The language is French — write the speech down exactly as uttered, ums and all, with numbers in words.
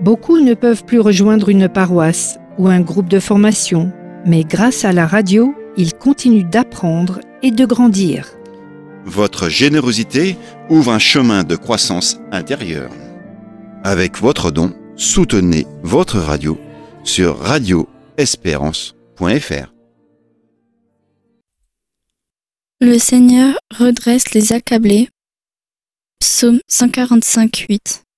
Beaucoup ne peuvent plus rejoindre une paroisse ou un groupe de formation, mais grâce à la radio, ils continuent d'apprendre et de grandir. Votre générosité ouvre un chemin de croissance intérieure. Avec votre don, soutenez votre radio sur radio espérance point f r. Le Seigneur redresse les accablés. Psaume cent quarante-cinq, huit.